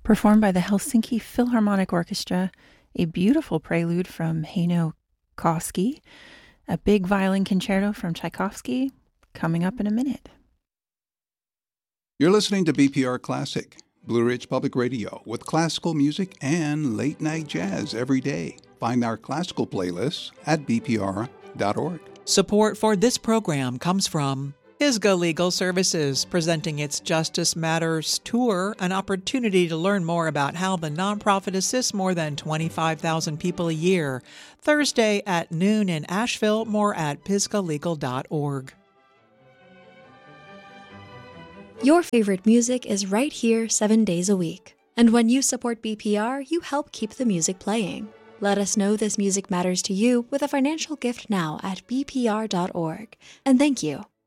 performed by the Helsinki Philharmonic Orchestra, a beautiful prelude from Heino Koski, a big violin concerto from Tchaikovsky, coming up in a minute. You're listening to BPR Classic, Blue Ridge Public Radio, with classical music and late-night jazz every day. Find our classical playlists at bpr.org. Support for this program comes from Pisgah Legal Services, presenting its Justice Matters Tour, an opportunity to learn more about how the nonprofit assists more than 25,000 people a year. Thursday at noon in Asheville, more at pisgahlegal.org. Your favorite music is right here 7 days a week. And when you support BPR, you help keep the music playing. Let us know this music matters to you with a financial gift now at bpr.org. And thank you.